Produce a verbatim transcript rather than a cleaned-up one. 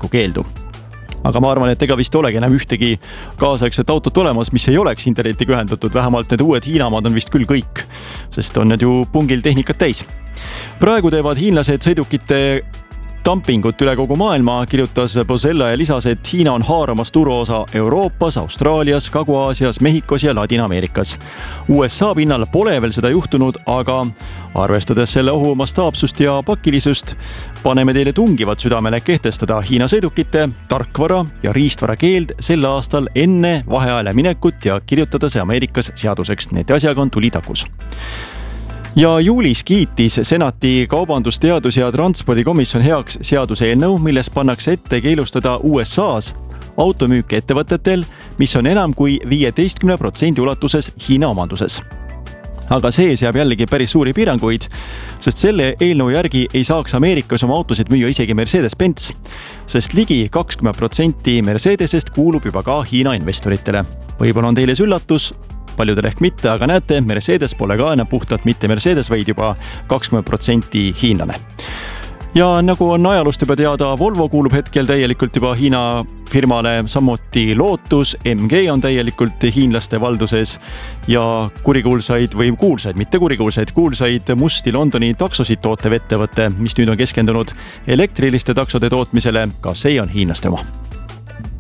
üleminekukeeldu. Aga ma arvan, et ega vist olegi enam ühtegi kaasaegset autot olemas, mis ei oleks internetiga ühendatud, vähemalt need uued Hiinamaad on vist küll kõik, sest on need ju pungil tehnikat täis. Praegu teevad hiinlased sõidukite dumpingut üle kogu maailma, kirjutas Bozella ja lisas, et Hiina on haaramas turuosa Euroopas, Austraalias, Kagu-Aasias, Mehhikos ja Ladina-Ameerikas. U S A pinnal pole veel seda juhtunud, aga arvestades selle ohu mastaapsust ja pakilisust, paneme teile tungivat südamele kehtestada Hiina sõidukite, tarkvara ja riistvara keeld sel aastal enne vaheajale minekut ja kirjutada see Ameerikas seaduseks. Need asjaga on tuli takus. Ja juulis kiitis Senati kaubandus-, teadus- ja transpordikomisjon heaks seaduseelnõu, milles pannakse ette keelustada U S A's automüüki ettevõtetel, mis on enam kui viieteistkümne protsendi ulatuses Hiina omanduses. Aga see seab jällegi päris suuri piiranguid, sest selle eelnõu järgi ei saaks Ameerikas oma autosid müüa isegi Mercedes-Benz, sest ligi kakskümmend protsenti Mercedesest kuulub juba ka Hiina investoritele. Võib-olla on teile see üllatus, paljudel ehk mitte, aga näete, Mercedes pole ka enam puhtalt mitte Mercedes, vaid juba kakskümmend protsenti hiinlane. Ja nagu on ajalust juba teada, Volvo kuulub hetkel täielikult juba Hiina firmale, samuti Lotus, M G on täielikult hiinlaste valduses ja kurikuulsaid või kuulsaid, mitte kurikuulsaid, kuulsaid musti Londoni taksosid tootev ettevõte, mis nüüd on keskendunud elektriliste taksode tootmisele, ka see on hiinlaste oma.